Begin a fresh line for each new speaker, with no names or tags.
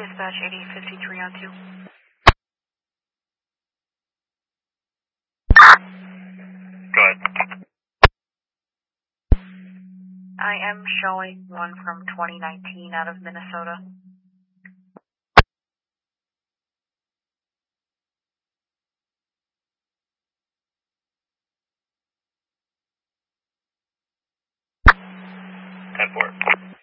Dispatch 8853 on 2.
Go ahead.
I am showing one from 2019 out of Minnesota.
Ten four.